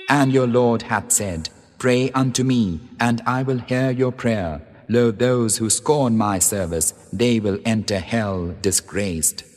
And your Lord hath said, Pray unto me, and I will hear your prayer. Lo, those who scorn my service, they will enter hell disgraced.